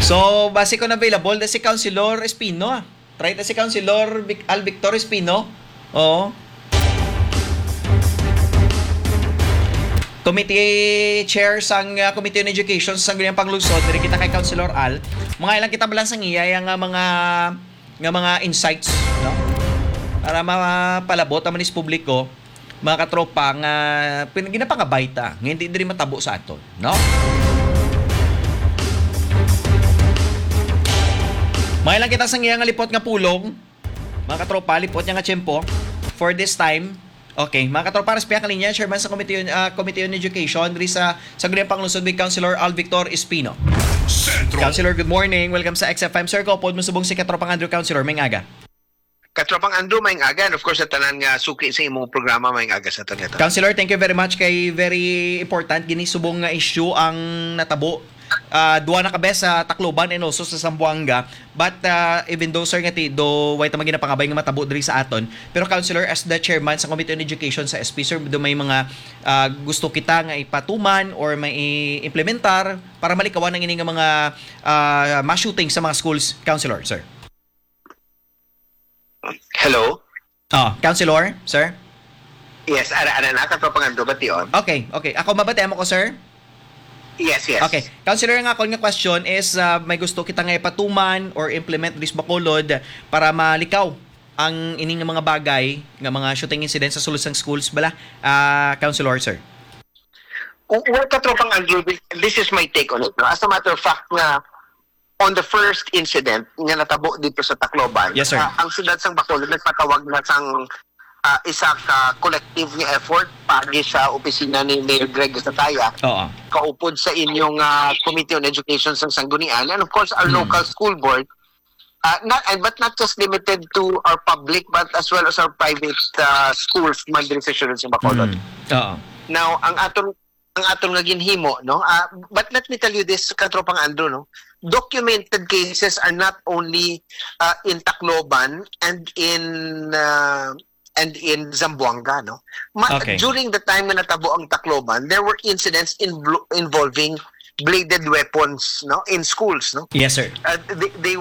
So, base ko na available na si Councilor Espino. Try na si Councilor Al Victor Espino. Oo. Committee Chair sang Committee on Education sa Sangguniang Panglungsod, diri kita kay Councilor Al. Mga ilang kita balang sang iya nga mga insights, no? Para mapalabot ang manis publiko, mga katropa nga ginapangabay ta, nga hindi diri matabo sa aton, no? Mga ilang kita sang iya nga lipot nga pulong, mga katropa, lipot niya nga tiyempo for this time. Okay, mga katropa, respiya ka linya, Chairman sa Committee on Education, diri sa Sangguniang Panglungsod with Councilor Al Victor Espino. Centro. Councilor, good morning. Welcome sa XFM. Sir, kaupod mo subong si Katropang Andrew, Councilor, may aga. Katropang Andrew, may aga. And of course, sa tanan nga suki sa imong programa, may aga sa tanan. Councilor, thank you very much kay very important gini subong nga issue ang natabo. Duwa na kabe sa Tacloban and also sa Zamboanga, but even though sir nga do way ta magina pangabay nga matabo diri sa aton, pero Councilor, as the chairman sa Committee on Education sa SP, sir, do may mga gusto kita nga ipatuman or may implementar para malikawan ang ini nga mga mass shooting sa mga schools, Councilor, sir? Hello? Councilor, sir? Yes, ana na Katropang Andrew, bati on. Okay. Ako mabati mo ko, sir? Yes. Okay. Councilor, nga ako nga question is may gusto kita nga ipatuman or implement this bacolod para malikaw ang ining nga mga bagay nga mga shooting incidents sa sulusang schools bala, Councilor, sir? Well, Katropang Andrew, this is my take on it. No? As a matter of fact, nga on the first incident nga natabo dito sa Tacloban, yes, sir. Ang siyudad sang Bacolod nagpatawag na sang isa ka collective nga effort pagi sa opisina ni Mayor Greg Estataya. Oo. Kaupod sa inyong Committee on Education sa Sanggunian, and of course our local school board, but not just limited to our public but as well as our private schools man diri sa siyudad sa Bacolod. Oo. Now ang aton nga ginhimo, no, but let me tell you this, Katropang Andrew, no, documented cases are not only in Tacloban and in Zamboanga, no. Okay. During the time na natabo ang Tacloban, there were incidents involving bladed weapons, no, in schools, no. Yes, sir. They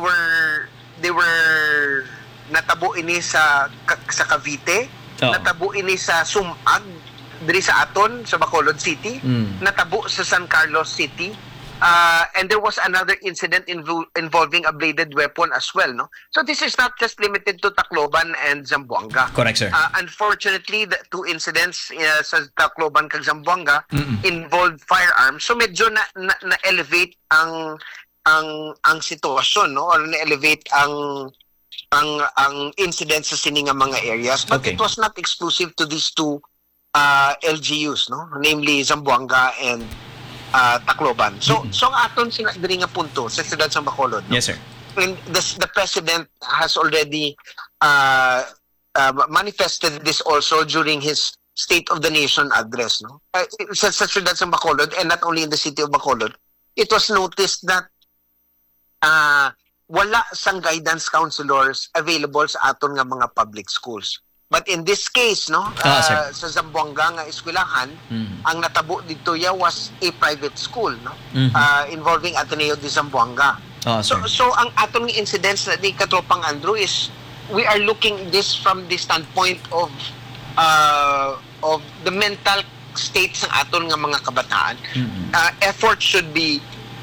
were natabo ini sa Cavite, natabo ini sa Sumag diri sa aton sa Bacolod City, natabo sa San Carlos City. And there was another incident involving a bladed weapon as well, no? So this is not just limited to Tacloban and Zamboanga. Correct, sir. Unfortunately, the two incidents sa Tacloban kag Zamboanga involved firearms. So medyo na-elevate ang sitwasyon, no? Or na-elevate ang incidents sa sininga mga areas. But it was not exclusive to these two LGUs, no? Namely Zamboanga and Tacloban. So ang aton sila diri nga punto sa siyudad sa Bacolod, no? Yes, sir. And the president has already manifested this also during his State of the Nation address, no? Sa siyudad sa Bacolod, and not only in the city of Bacolod, it was noticed that wala sang guidance counselors available sa aton nga mga public schools. But in this case, no, sa Zamboanga nga eskwelahan, ang natabo dito was a private school, no, involving Ateneo de Zamboanga. So ang atong incidents na di Katropang Andrew is we are looking this from the standpoint of the mental states ng aton nga mga kabataan. Effort should be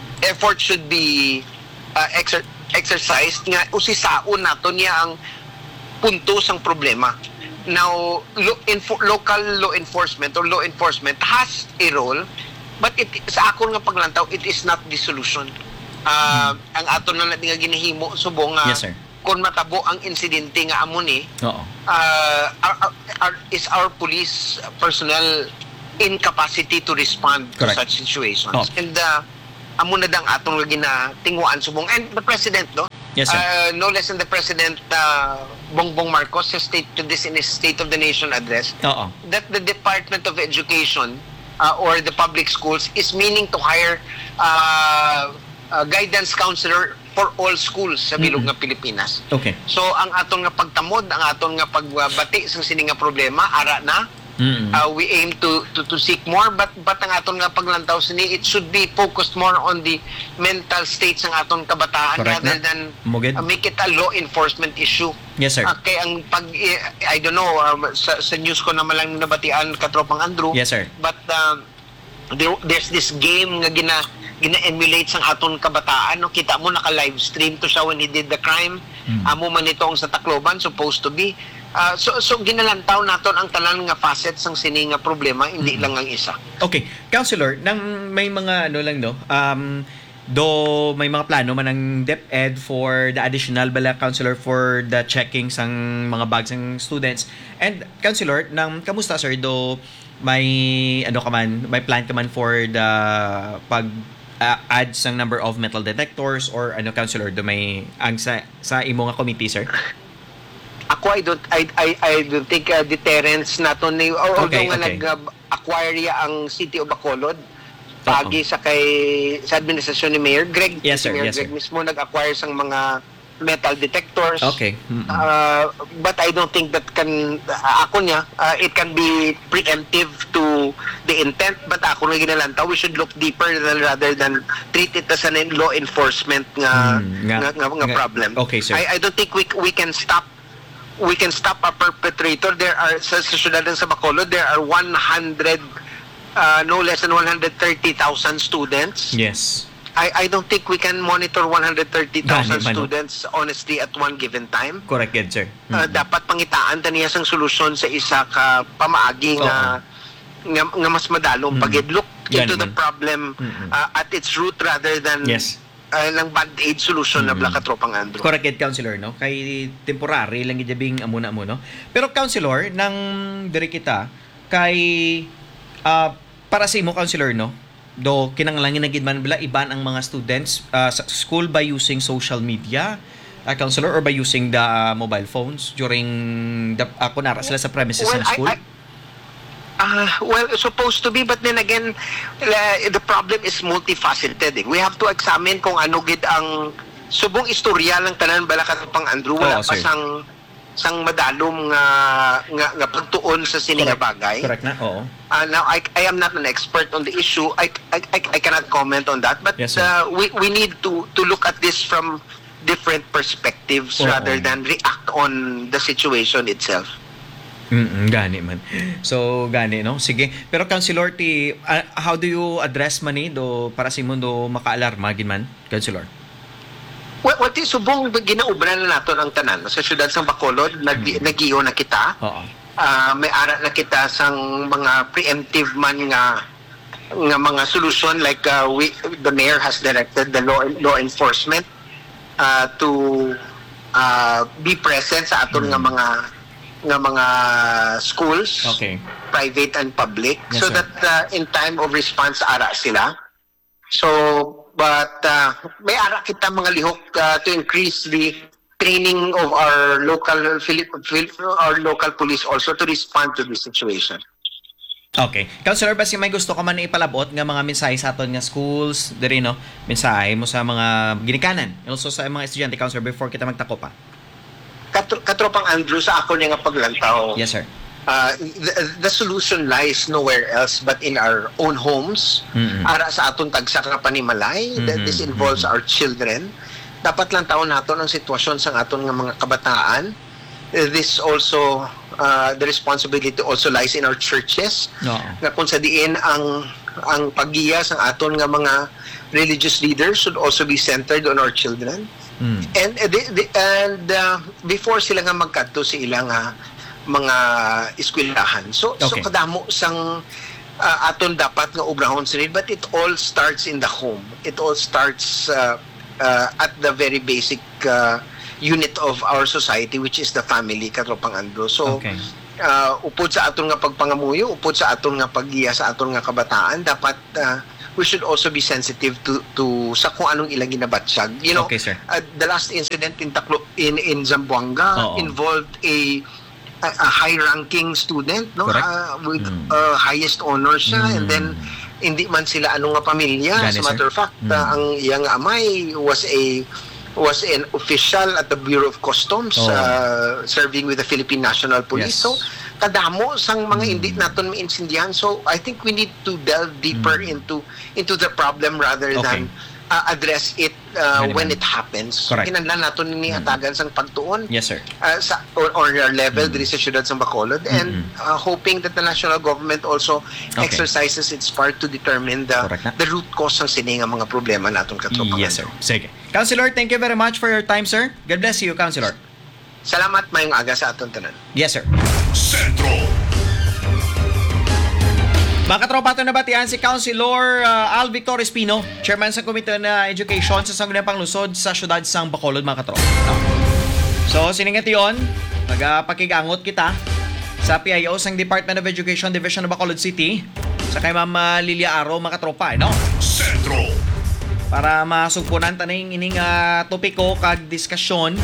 exercised nga usisaon naton niya ang punto sang problema. Now, local law enforcement or law enforcement has a role, but sa akon nga paglantaw, it is not the solution. Ang aton na natin nga ginahimo subong yes, sir. Kung matabo ang insidente nga amon is our police personnel incapacity to respond Correct. to such situations. And amo na dang atong ginatingwaan subong, and the president, no, yes, sir. no less than the president Bongbong Marcos has stated this in his State of the Nation address, that the Department of Education or the public schools is meaning to hire a guidance counselor for all schools sa bilog nga Pilipinas. Okay. So ang aton nga pagtamod, ang aton nga pagbati sa sini nga problema ara na We aim to seek more, but ang aton nga paglantaw sini, it should be focused more on the mental states ng aton kabataan rather than make it a law enforcement issue. Yes, sir. Kaya ang I don't know, sa news ko naman lang nabatian katropang Andrew. Yes, sir. But there's this game nga gina-emulate sang aton kabataan, no? Kita mo naka-live stream to siya when he did the crime. Amo man itong sa Tacloban supposed to be. So ginalantaw naton ang tanan nga facets sang sini nga problema, hindi lang ang isa. Okay, Councilor, nang may mga do may mga plano man ng DepEd for the additional bala, Councilor, for the checking sang mga bags ng students. And Councilor, nang kamusta sir, do may may plan ka man for the pag add sang number of metal detectors or Councilor, do may ang sa imo nga committee, sir? Ako I don't think deterrence naton ni although nga nag-acquire ang City of Bacolod pagi sa administrasyon ni Mayor Greg. Yes, sir. Mayor Yes, Greg sir. mismo nag-acquire sang mga metal detectors. Okay. But I don't think that it can be preemptive to the intent, but ako na ginalantaw, we should look deeper rather than treat it as an law enforcement nga problem. Okay, sir. I don't think we can stop a perpetrator. There are sa syudad ng Bacolod, there are 100 no less than 130,000 students. Yes. I don't think we can monitor 130,000 students honestly at one given time. Correct, good, sir. Dapat pangitaan taniya sang solusyon sa isa ka pamaagi nga mas madalong pag-look into the problem at its root rather than ng band-aid solution na Katropang Andrew. Correct, Councilor, no? Kay temporary lang gidabing amuna mo, no? Pero Councilor, nang diri kita kay para sa imo, Councilor, no? Do kinanglangan na gid man bala iban ang mga students sa school by using social media, Councilor, or by using the mobile phones during the kunara sila sa premises ng school? Well, supposed to be, but then again, the problem is multifaceted. We have to examine kung ano gid ang subong istorya ng tanan bala Katropang Andrew. Wala pa sang madalom nga pagtuon sa sini nga bagay. Correct na, oo. Now, I am not an expert on the issue. I cannot comment on that, but we need to look at this from different perspectives rather than react on the situation itself. Gani man. So, gani, no? Sige. Pero, Councilor, how do you address man do para si mundo makaalarma, ginman, Councilor? Well, subong ginaubran na naton ang tanan sa syudad sang Bacolod, nagiyo na kita. May ara na kita sang mga preemptive man nga mga solution like the mayor has directed the law enforcement to be present sa aton nga mga schools, private and public, so that in time of response ara sila. So, but may ara kita mga lihok to increase the training of our local police also to respond to the situation. Okay. Councilor, basi may gusto ka man ipalabot nga mga mensahe sa aton nga schools, diri no? Mensahe mo sa mga ginikanan, also sa mga estudyante, Councilor, before kita magtako pa. Katropang Andrew, sa ako niya nga paglantaw. Yes, sir. The solution lies nowhere else but in our own homes. Ara sa aton tagsa nga panimalay. This involves our children. Dapat lang taon naton ang sitwasyon sa aton nga mga kabataan. This also the responsibility also lies in our churches. Nga kung sa diin ang paggiya sa aton nga mga religious leaders should also be centered on our children. And before sila nga magkadto sa ilang mga eskwelahan. So kadamo sang aton dapat nga obrahon sila, but it all starts in the home. It all starts at the very basic unit of our society, which is the family, Katropang Andrew. So upod sa aton nga pagpangamuyo, upod sa aton nga paggiya sa aton nga kabataan, dapat we should also be sensitive to sa kung anong ilang ginabatsyag. You know, the last incident in Zamboanga involved a high-ranking student, no, with highest honors siya, and then hindi man sila ano nga pamilya. As a matter of fact, ang iyang amay was an official at the Bureau of Customs, serving with the Philippine National Police. So kadamo sang mga hindi naton maintindihan. So I think we need to delve deeper into the problem rather than address it when it happens. Correct. Kinahanglan naton ni hatagan sang pagtuon. Yes, sir. Or level diri sa siyudad sang Bacolod, and hoping that the national government also exercises its part to determine the root cause ng sininga mga problema naton katubangan. Yes, sir. Sige. Councilor, thank you very much for your time, sir. God bless you, Councilor. Salamat, mayong aga sa aton tanan. Yes, sir. Sentro. Mga katropa, ito nabatian si Councilor Al Victor Espino, Chairman sa Komite na Education sa Sangguniang Panglusod sa siyudad sang Bacolod, mga katropa. So, siningati yun, nagpakigangot kita sa PIO sang Department of Education Division of Bacolod City sa kay Ma'am Lilia Aro, mga katropa, no? Sentro. Para masugpunan taning ining topiko kag diskasyon.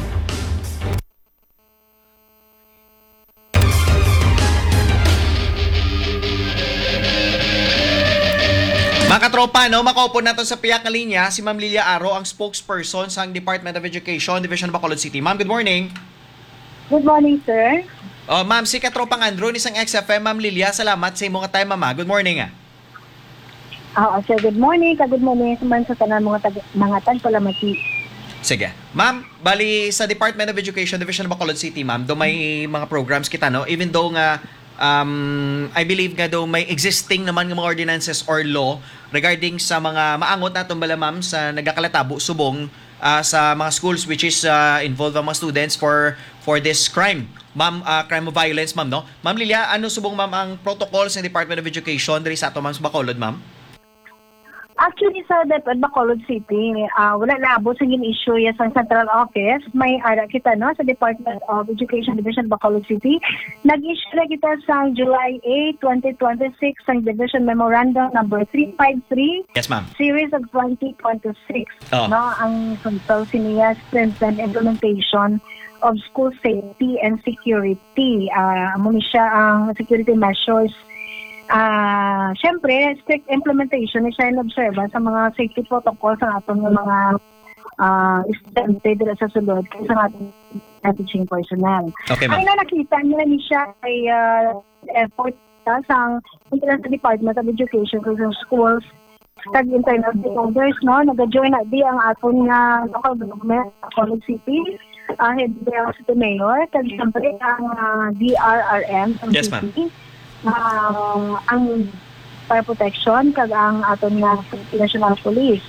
Mga katropa, no, makaupo natin sa piyak na linya si Ma'am Lilia Aro, ang spokesperson sa Department of Education, Division of Bacolod City. Ma'am, good morning. Good morning, sir. Ma'am, si Katropang Andrew, isang XFM. Ma'am Lilia, salamat sa imong time, mama. Good morning, Sir, good morning. Good morning sa tanan mga tagpalamati. Sige. Ma'am, bali sa Department of Education, Division of Bacolod City, ma'am, do may mga programs kita, no? Even though nga I believe nga daw may existing naman ng mga ordinances or law regarding sa mga maangot natong bala, ma'am, sa nagakalatabo subong sa mga schools which is involved ang mga students for this crime. Ma'am, crime of violence, ma'am, no? Ma'am Lilia, ano subong, ma'am, ang protocols ng Department of Education diri sa ato, ma'am, sa Bacolod, ma'am? Actually, sa DepEd Bacolod City, wala labot sa issue yan sa Central Office. May ara kita, no, sa Department of Education Division Bacolod City. Nag-issue na kita sa July 8, 2026 sa Division Memorandum number 353. Yes, ma'am. Series of 2026. No, ang policy niya, strength and implementation of school safety and security. Muna siya ang security measures. Siyempre, strict implementation is siya in-observance sa mga safety protocols sa atong mga estudyante dito sa sulod sa ating teaching personnel. Okay, ma'am. Ay na nakita nila ni siya ay effort sa International Department of Education sa schools tag internal stakeholders, no? Nag-join na di ang aton nga local government sa Bacolod City, head ng City Mayor, kag siyempre ang DRRM sa Yes, ma'am. city. Ang fire protection kag ang aton nga National Police.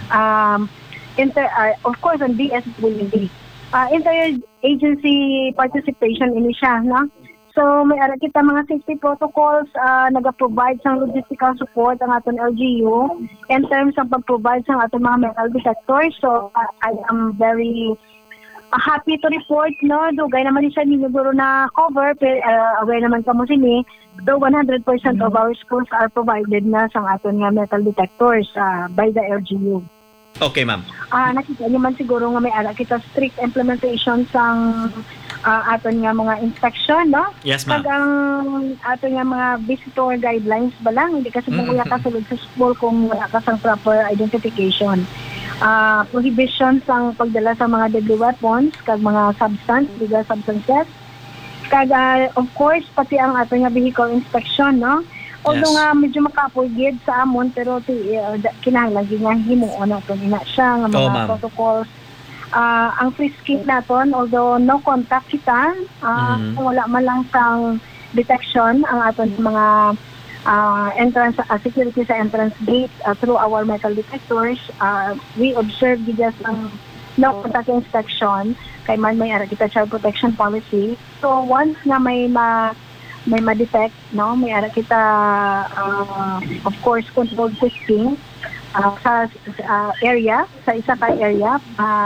Of course ang DSWD. Interagency participation ini siya, no? So may ara kita mga safety protocols, naga-provide sang logistical support ang aton LGU in terms of pag-provide sang aton mga metal detectors. So I am very happy to report, no, dugay naman siya ni siguro na cover, pero aware naman kamo sini, though 100% of our schools are provided na sang aton nga metal detectors by the LGU. Okay, ma'am. Nakita niyo man siguro nga may ara kita strict implementation sang aton nga mga inspection, no? Yes, ma'am. Pag ang aton nga mga visitor guidelines ba lang, hindi kasi bukuya ka sulod sa school kung wala ka sang proper identification. Prohibition sang pagdala sa mga deadly weapons kag mga legal substances kag of course pati ang ato nga vehicle inspection, no? Although nga medyo makapoy sa amon pero kinahanglan nga himuon naton ina siya nga mga protocols. Ang frisking naton, although no contact kita, kung wala man lang sang detection ang aton mga entrance security sa entrance gate through our metal detectors, we observe just ang no contact inspection kay man may ara kita child protection policy. So once nga may ma-detect, no, may ara kita of course controlled frisking sa area, sa isa ka area,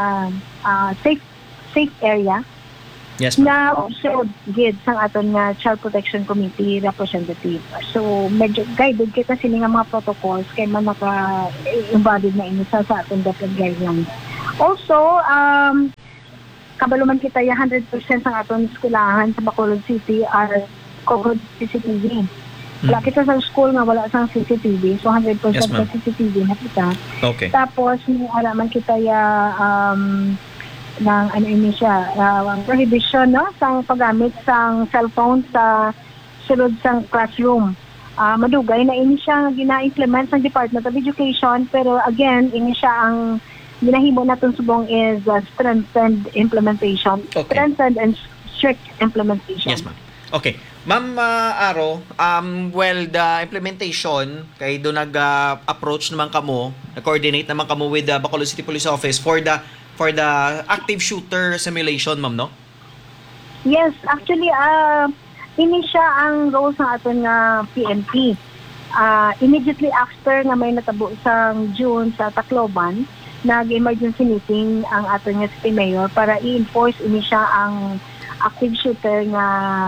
safe area. Yes, na observed gid sang aton nga Child Protection Committee representative. So medyo guided kita sini nga mga protocols kay man naka-embodied na ini sa aton dapat guidelines. Also, kabaluman kita 100% sang aton eskwelahan sa Bacolod City are covered CCTV. Wala kita sa school nga wala sang CCTV, so 100% Yes, sa CCTV na kita. Okay. Tapos may alaman kita ng ano ini siya, prohibition no sang paggamit sang cellphone sa sulod sang classroom. Madugay na ini siya nga gina-implement ng Department of Education, pero again ini siya ang ginahimo naton subong is strengthened implementation. Okay. Strengthened and strict implementation. Yes, ma'am. Okay. Ma'am Aro, well, the implementation, kay do nag-approach naman kamo, nag-coordinate naman kamo with the Bacolod City Police Office for the active shooter simulation, ma'am, no? Yes, actually, ini siya ang role sa aton nga PNP. Immediately after nga may natabo sa June sa Tacloban, nag-emergency meeting ang aton nga city mayor para i-enforce ini siya ang active shooter nga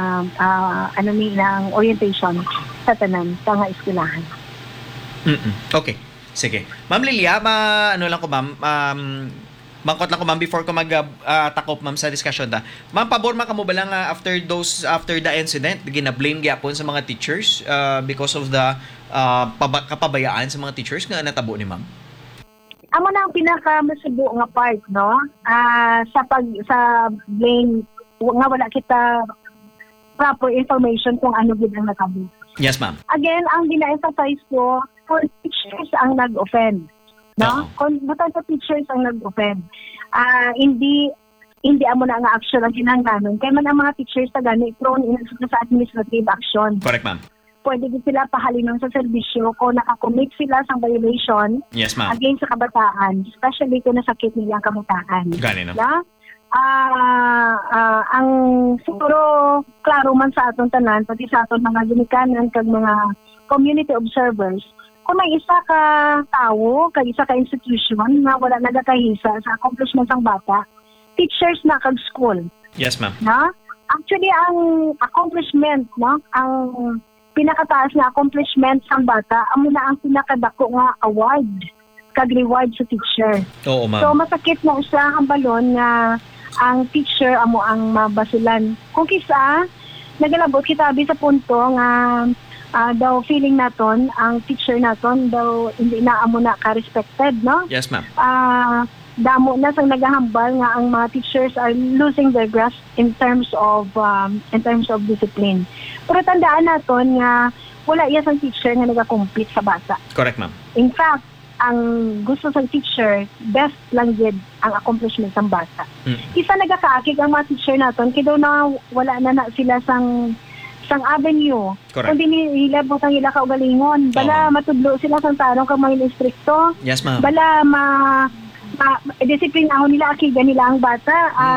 ng orientation sa tanan sa nga eskwelahan. Okay. Sige. Ma'am Lilia, ano lang ko, ma'am, bangkot lang ko, ma'am, before ko takop, ma'am, sa discussion ta. Ma'am, pabor man kamo ba lang after the incident, gina-blame gyapon sa mga teachers because of the kapabayaan sa mga teachers nga natabo ni ma'am? Amo na ang pinaka-masubo nga part, no? Sa blame nga wala kita proper information kung ano gid ang natabo. Yes, ma'am. Again, ang gina-emphasize ko, for teachers ang nag-offend. No? Kung sa teachers ang nag-offend. Hindi amo na nga action ang kinahanglan. Kaya man ang mga teachers na gani prone sa administrative action. Correct, ma'am. Pwede din sila pahalinong sa serbisyo kung nakakommit sila sa violation Yes, ma'am. against sa kabataan, especially kung nasakit nila ang kabataan. Gani, no? Na? Ang siguro klaro man sa atong tanan, pati sa atong mga ginikanan kag mga community observers, kung may isa ka tao, kag isa ka institution na wala nagakahisa sa accomplishments ng bata, teachers na kag school. Yes, ma'am. Na? Actually, ang accomplishment, no? Ang pinakataas na accomplishment ng bata, amo na ang pinakadako nga award kag reward sa teacher. Oo, ma'am. So masakit na sa ang balon nga ang teacher amo ang mabasulan. Kung kisa nagalabot kita abi sa punto nga daw feeling naton ang teacher naton daw hindi na amo na ka-respected, no? Yes, ma'am. Damo na sang nagahambal nga ang mga teachers are losing their grasp in terms of discipline. Pero tandaan naton nga wala iya sang teacher nga nagakompete sa bata. Correct, ma'am. In fact, ang gusto sa teacher, best lang yun ang accomplishment ng bata. Isa nagakaakig ang mga teacher naton, kaya na wala na sila sang avenue. Correct. Kundi nilabot ang ila kaugalingon. Bala matudlo sila sang tarong kang mga instrikto. Yes, ma'am. Bala disiplinahon nila, akigan nila ang bata.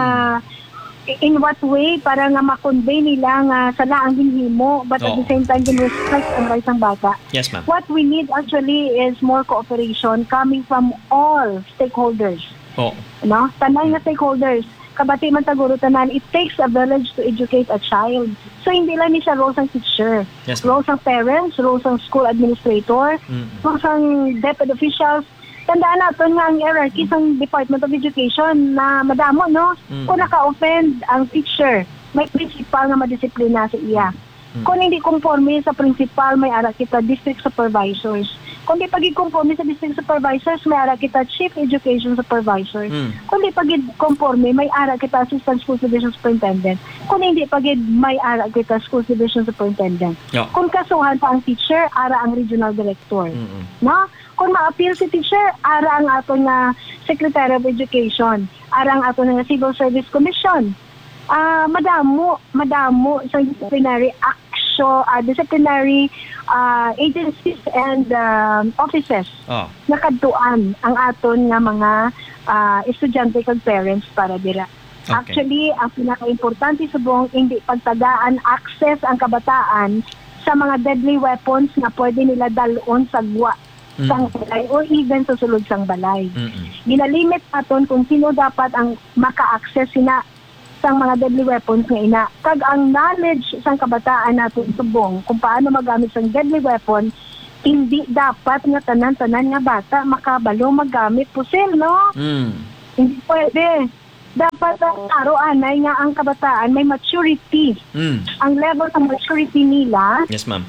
In what way para nga ma-convey nila nga sala ang ginhimo but at the same time respect ang rights ng bata. Yes, ma'am. What we need actually is more cooperation coming from all stakeholders. No? Tanan nga stakeholders. Kabati man taguro tanan, it takes a village to educate a child. So hindi lang ni siya role ng teacher. Yes, role ng parents, role ng school administrator, role ng deputy officials. Tandaan natin nga ang hierarchy ng Department of Education na madamo, no? Kung naka-offend ang teacher, may principal na madisiplina sa iya. Kung hindi conforme sa principal, may ara kita district supervisors. Kung di pagig-conforme sa district supervisors, may ara kita chief education supervisors. Kung di pagig-conforme, may ara kita assistant school division superintendent. Kung hindi pagig, may ara kita school division superintendent. Kung kasuhan pa ang teacher, ara ang regional director. No? Kung ma-appeal si teacher, ara ang ato nga Secretary of Education, ara ang ato nga Civil Service Commission. Madamo sa disciplinary action, disciplinary agencies and offices nakadtuan ang aton nga mga estudyante kag parents para dira. Okay. Actually, ang pinaka-importante subong hindi pagtagaan access ang kabataan sa mga deadly weapons na pwede nila dalon sa gwa sang balay or even sa sulod sang balay. Ginalimit naton kung sino dapat ang maka-access sina sang mga deadly weapons nga ina. Kag ang knowledge sang kabataan natin subong kung paano magamit sang deadly weapon, hindi dapat nga tanan-tanan nga bata makabalo magamit pusil, no? Hindi pwede. Dapat araw-anay nga ang kabataan may maturity. Ang level ng maturity nila, yes, ma'am,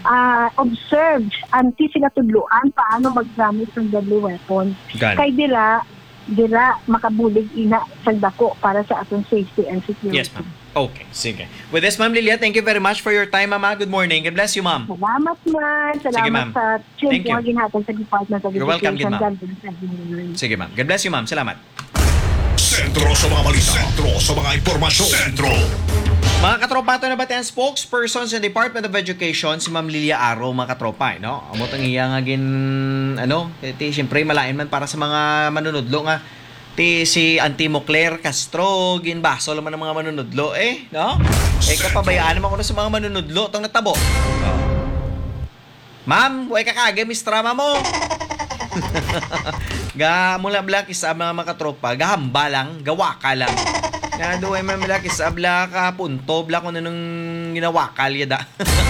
observed, anti sila tudluan paano maggamit ng deadly weapons. Kay dila, dira makabulig ina sa dako para sa atong safety and security. Yes, ma'am. Okay, sige. With this, Ma'am Lilia, thank you very much for your time, Mama. Good morning. God bless you, Ma'am. Salamat man. Sige, ma'am. Salamat sa Thank you. mga ginhatag sa Department of You're welcome, Education. ma'am. God bless everyone. Sige, ma'am. God bless you, ma'am. Salamat. Sentro sa mga balita. Sentro sa mga impormasyon. Sentro. Mga katropa, ito na ba tayong spokesperson sa Department of Education, si Ma'am Lilia Aro, mga katropa, no? Amot ang iya nga siyempre, malain man para sa mga manunudlo nga. Si Antimo Claire Castro, ginbaso naman ng mga manunudlo, no? Kapabayaan naman ko na sa mga manunudlo, itong natabo. Ma'am, huwag kakage, mistrama mo. Mula black isa mga katropa, gahamba lang, gawa ka lang. Nga doon ay mamilaki sa abla ka punto, bla ko na nung ginawakal yada.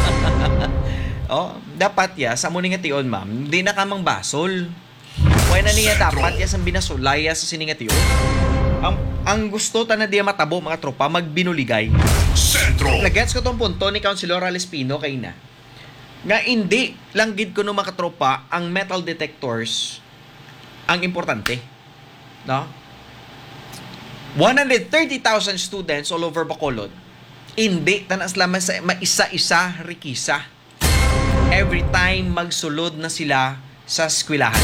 Dapat sa muni nga tion, ma'am, di na kamang basol. Why na niya dapat sa binasulaya sa sininga tion? Ang gusto ta na diya matabo, mga tropa, magbinuligay. Sentro. Nagets ko tong punto ni Councilor Alespino kay na. Nga hindi lang gid ko no mga tropa ang metal detectors ang importante. No? 130,000 students all over Bacolod. Hindi tanas lamang sa maisa-isa rikisa. Every time magsulod na sila sa eskwelahan.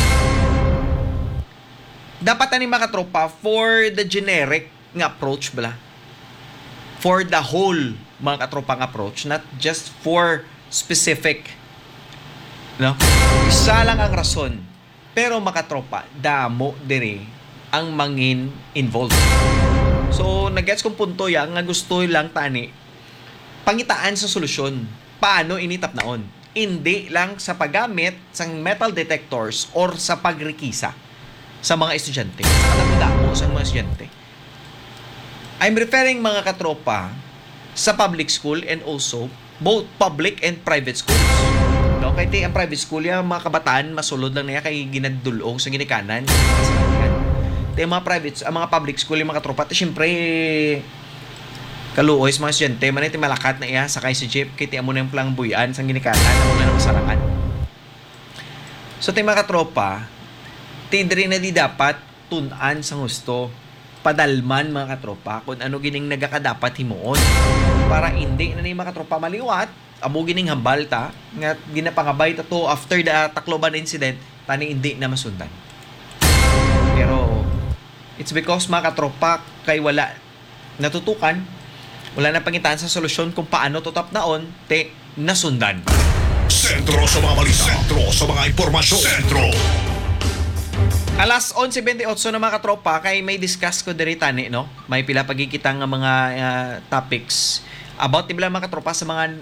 Dapat ani mga tropa for the generic nga approach bala. For the whole mga katropang approach, not just for specific. No? Isa lang ang rason. Pero makatropa, damo dire ang mangin involved. So, nag-gets kong punto yan, nga gusto lang tani, pangitaan sa solusyon. Paano initap naon? Hindi lang sa paggamit sa metal detectors or sa pagrikisa sa mga estudyante. Sa mga estudyante. I'm referring mga katropa sa public school and also both public and private schools. No, kay ang private school yung mga kabataan masulod lang niya kay ginadulong sa ginikanan. Mga private, mga public school yung mga tropa, syempre kaluoy sa mga estudyante, man iti malakat na iya sakay si jeep, kiti amo na yung plangbuyan sang ginikanan, amo na ng masarangan. So tayo mga tropa, tidri na di dapat tunan sa gusto, padalman mga katropa kung ano gining nagakadapat himuon para hindi na ni mga katropa maliwat, amo gining hambal ta nga ginapangabay ta to after the Tacloban incident, tani hindi na masundan. Pero it's because mga katropa kay wala natutukan, wala na pangitaan sa solusyon kung paano tutap naon, nasundan. Sentro sa mga balita. Sentro sa mga impormasyon. Sentro. Alas 11:28 na mga katropa, kay may discuss ko diri tani, no? May pila pagkikita nga mga topics about tibla mga katropa sa mga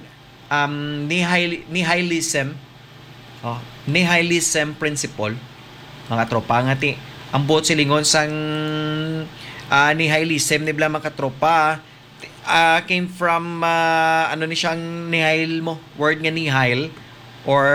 nihilism. Nihilism principle. Mga tropa nga ang buot silingon sang nihilism ni mga katropa came from ano ni siyang nihil mo, word nga nihil or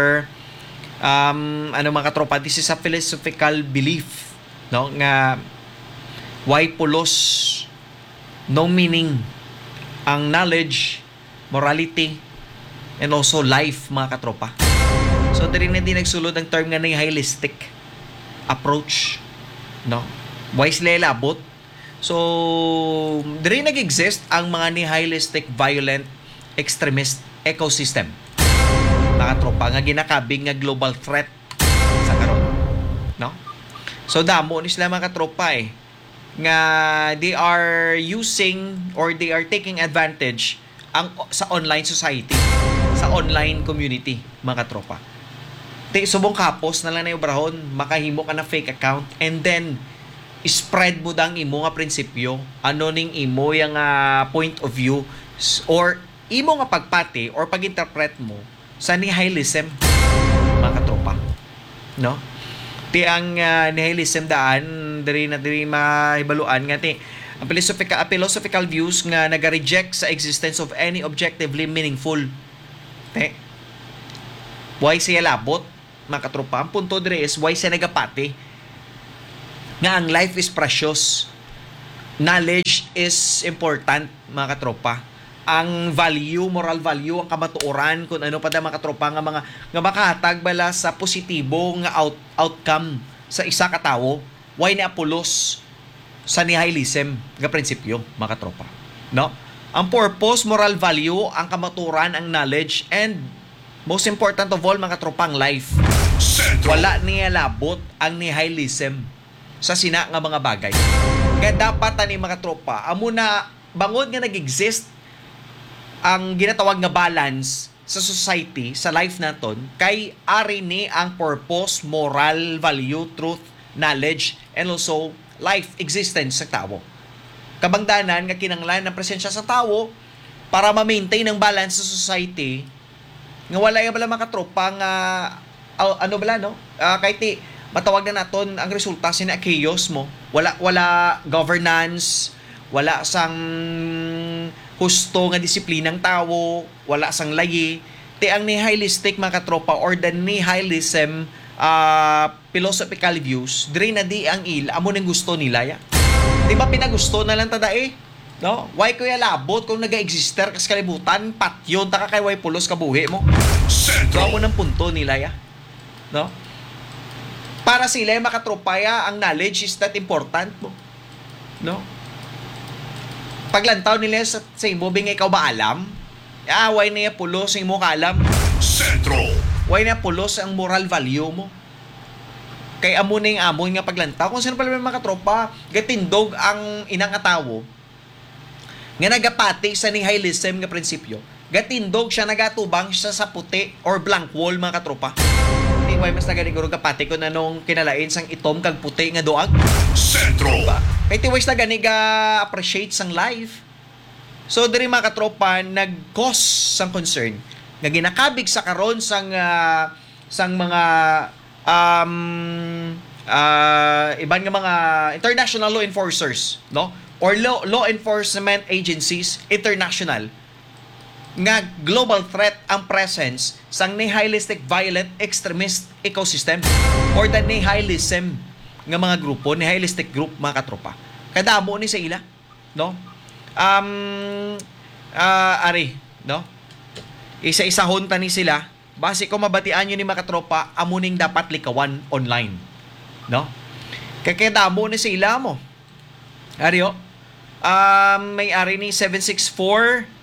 ano mga katropa, this is a philosophical belief, no, nga why pulos, no meaning ang knowledge, morality and also life mga katropa. So diri na din nagsulod ang term nga nihilistic approach, no, why sila labot. So diri nag-exist ang mga nihilistic violent extremist ecosystem mga tropa nga ginakabing nga global threat sa karon, no? So damo ni sila mga tropa nga they are using or they are taking advantage sa online society, sa online community mga tropa. Subong kapos na lang na yung brahon, makahimo ka na fake account and then spread mo dang imo nga prinsipyo, ano ning imo yung point of view or imo nga pagpati or pag-interpret mo sa nihilism mga katropa, no? Ang nihilism daan diri mahibaluan nga ang philosophical views nga naga-reject sa existence of any objectively meaningful. Why siya labot mga katropa? Ang punto diri is why siya nagapati nga ang life is precious, knowledge is important mga katropa, ang value, moral value, ang kamatuoran kung ano pa da mga katropa nga mga nga makahatag bala sa positibo nga outcome sa isa ka tawo why ni apulos sa nihilism nga prinsipyo, mga katropa. No? Ang purpose, moral value, ang kamaturan, ang knowledge, and most important of all, mga katropa, ang life. Wala niya labot ang nihilism sa sina nga mga bagay. Kaya dapat ani mga tropa, amo na bangod nga nag-exist ang ginatawag nga balance sa society, sa life naton, kay ari ni ang purpose, moral, value, truth, knowledge, and also life, existence sa tao. Kabangdanan nga kinanglan ng presensya sa tao para ma-maintain ang balance sa society, nga wala yung bala mga katropa nga ano bala no? Kahit matawag na naton ang resulta sina chaos mo. Wala governance, wala sang husto nga disiplinang tao, wala sang layi. Ti ang nihilistic mga katropa or the nihilism philosophical views, dire na di ang amo ning gusto nila ya. Di ba pinagusto na lang tada no? Why kuya labot kung naga-exister kas kalibutan, patyon ta ka kay way pulos kabuhi mo. So mo ng punto nila ya. No? Para sila makatropaya, ang knowledge is that important mo. No? Paglantaw nila sa imo bing ikaw ba alam? Why na pulos ang imo kalam? Sentro. Why na pulos ang moral value mo? Kay amo ning amon nga paglantaw kung sino pala may mga tropa, gatindog ang inang atawo nga nagapati sa nihilism nga prinsipyo. Gatindog siya nagatubang siya sa puti or blank wall mga katropa. Why mas naganiguro kapati ko na nung kinalain sang itom kag puti nga doag. Sentro. Diba? Kaya tiways na ganiga appreciate sang life. So diri mga katropa nag-cause sang concern nga ginakabig sa karon sang mga iban nga mga international law enforcers, no? Or law enforcement agencies international nga global threat ang presence sang nihilistic violent extremist ecosystem or the nihilism nga mga grupo, nihilistic group mga katropa. Kadamo ni sa ila, no? Ari, no? Isa-isahon ta ni sila. Base ko mabatian nyo ni mga katropa, amuning dapat likawan online, no? Kaya damo ni sila mo. Ari, may ari ni 764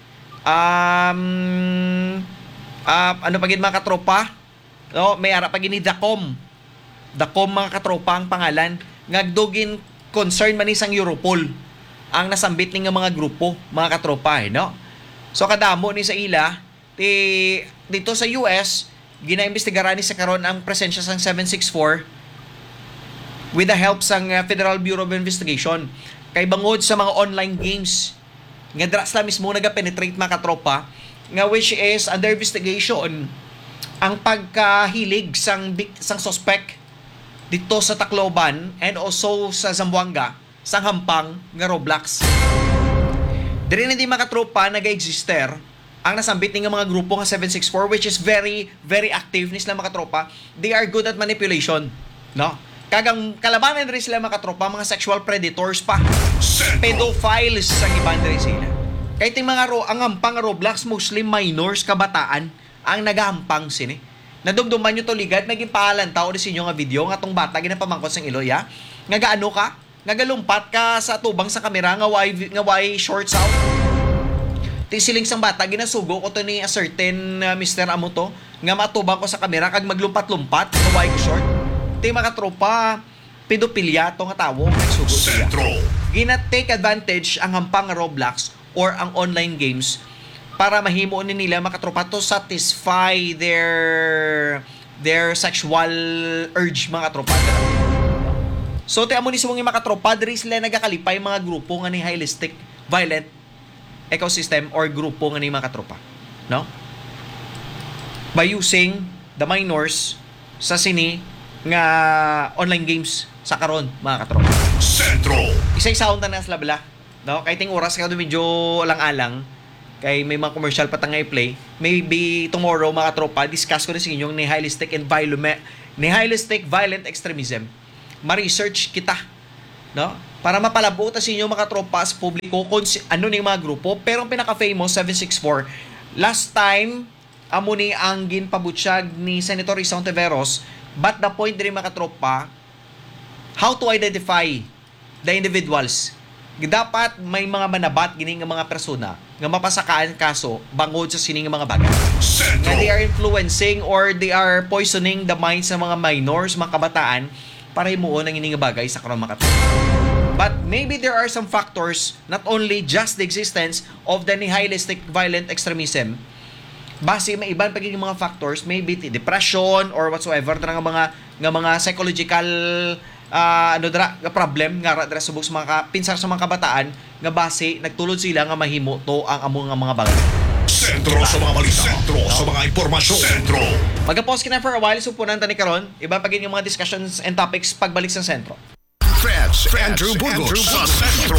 ano pagin mga katropa, no? May ara pagin ni Dacom mga katropa ang pangalan, ngagdogin concern man isang Europol ang nasambit ning mga grupo mga katropa, no? So kadamo ni sa ila dito sa US ginaimbestigaran ni sa karon ang presensya sang 764 with the help sang Federal Bureau of Investigation kay bangod sa mga online games nga dra sila mismo naga-penetrate mga katropa nga which is under investigation ang pagkahilig sang suspect dito sa Tacloban and also sa Zamboanga sang hampang nga Roblox. Diri na di mga katropa naga-exister ang nasambit ng mga grupo nga 764 which is very very active ni sila mga katropa. They are good at manipulation, no? Kagang kalabanan rin sila mga katropa, mga sexual predators pa. Pedophiles sa iban rin sila. Kahit yung mga ang hampang Roblox, mostly minors, kabataan, ang nagahampang sini. Nadumduman nyo to ligad, naging pahalan tao rin sa inyo nga video, nga tong bata, ginapamangkot sa iloya. Nga gaano ka? Nga galumpat ka sa tubang sa kamera, nga why shorts out. Tisiling sang bata, ginasugo ko to ni a certain Mr. Amuto, nga matubang ko sa kamera, kag maglumpat-lumpat, nga why ko short. Ito yung mga tropa, pedophilia, itong tao, nagsugo siya. Gina-take advantage ang hampang Roblox or ang online games para mahimo ni nila mga tropa to satisfy their sexual urge mga tropa. So, tiyan mo ni sumong yung mga tropa, diri sila nagakalipay mga grupo nga ni nihilistic violent ecosystem or grupo nga ni mga tropa. No? By using the minors sa sini nga online games sa karon mga katropa. Sentro. Isa-isahon ta na sila bala. No? Kahit yung oras ka medyo alang-alang kay may mga commercial pa tangay play. Maybe tomorrow mga katropa discuss ko na sa inyo yung nihilistic violent extremism. Ma-research kita, no? Para mapalabo ta sa inyo mga katropa sa publiko kung ano ning mga grupo. Pero ang pinaka-famous 764 last time amo ni ang ginpabutyag ni Senator Rizon Teveros. But the point din mga katropa, how to identify the individuals. Dapat may mga manabat gini nga mga persona nga mapasakaan kaso bangod sa sining mga bagay. Sentro. Nga they are influencing or they are poisoning the minds sa mga minors, mga kabataan para himuon ang ining bagay sa karon makatuon. But maybe there are some factors, not only just the existence of the nihilistic violent extremism, base may iban pagiging mga factors, maybe depression or whatsoever nga mga psychological problem nga dra subok sa mga pinsar sa mga kabataan nga base nagtulod sila nga mahimo to ang amo nga mga bagay. Sentro sa mga balita. Sentro sa mga impormasyon. Sentro. Magka-pause ka na for a while, supunan ta ni karon, iba pagiging mga discussions and topics pagbalik sa sentro. Freds, Andrew Burgos sa Sentro.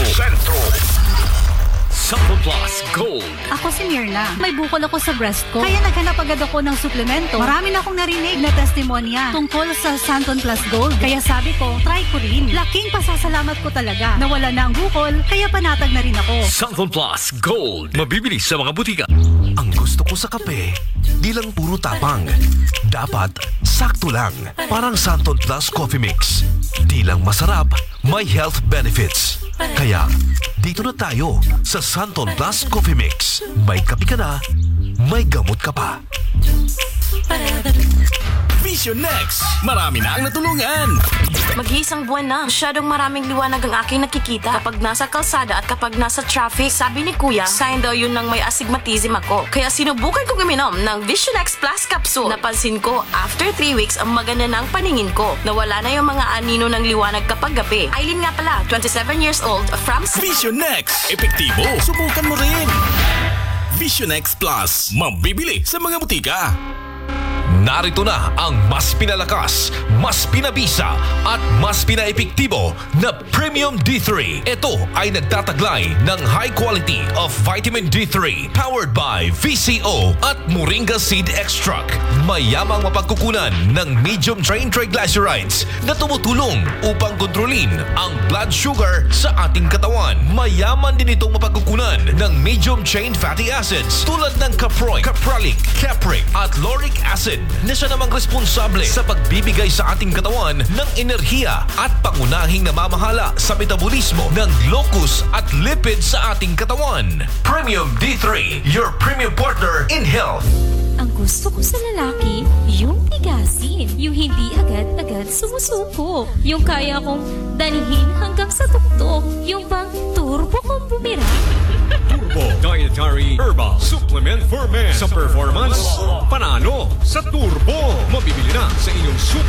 Santon Plus Gold. Ako si Mirna. May bukol ako sa breast ko. Kaya naghanap agad ako ng suplemento. Marami na akong narinig na testimonya tungkol sa Santon Plus Gold. Kaya sabi ko, try ko rin. Laking pasasalamat ko talaga. Nawala na ang bukol, kaya panatag na rin ako. Santon Plus Gold. Mabibili sa mga butika. Ang gusto ko sa kape, di lang puro tapang. Dapat sakto lang. Parang Santon Plus Coffee Mix. Di lang masarap, may health benefits. Kaya, dito na tayo sa Santon Plus Coffee Mix. May kape ka na, may gamot ka pa. Vision Next. Marami na ang natulungan. Mag-iisang buwan na. Masyadong maraming liwanag ang aking nakikita. Kapag nasa kalsada at kapag nasa traffic, sabi ni Kuya, sign daw yun ng may astigmatism ako. Kaya sinubukan kong uminom ng Vision X Plus Capsule. Napansin ko, after 3 weeks, ang maganda ng paningin ko. Nawala na yung mga anino ng liwanag kapag gabi. Aileen nga pala, 27 years old, from... Vision Next. Epektibo. Subukan mo rin. Vision X Plus. Mabibili sa mga butika. Narito na ang mas pinalakas, mas pinabisa at mas pinaepektibo na Premium D3. Ito ay nagtataglay ng high quality of vitamin D3 powered by VCO at Moringa Seed Extract. Mayamang mapagkukunan ng medium chain triglycerides na tumutulong upang kontrolin ang blood sugar sa ating katawan. Mayaman din itong mapagkukunan ng medium chain fatty acids tulad ng caproic, capralic, capric at lauric acid na siya namang responsable sa pagbibigay sa ating katawan ng enerhiya at pangunahing namamahala sa metabolismo ng glucose at lipid sa ating katawan. Premium D3, your premium partner in health. Ang gusto ko sa lalaki, yung tigasin. Yung hindi agad-agad sumusuko. Yung kaya kong dalhin hanggang sa tuktok. Yung bang turbo kong bumira. Turbo Dietary Herbal Supplement for Men. Sa performance, panalo sa turbo. Mabibili na sa inyong